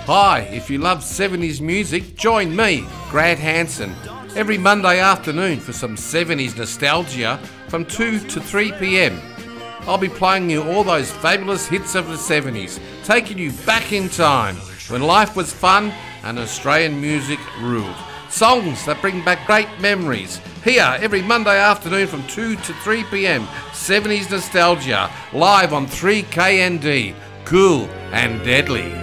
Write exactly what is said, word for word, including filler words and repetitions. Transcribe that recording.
Hi, if you love seventies music, join me, Grant Hanson, every Monday afternoon for some seventies nostalgia from two to three p m. I'll be playing you all those fabulous hits of the seventies, taking you back in time when life was fun and Australian music ruled. Songs that bring back great memories. Here, every Monday afternoon from two to three p m, seventies nostalgia, live on three K N D. Cool and deadly.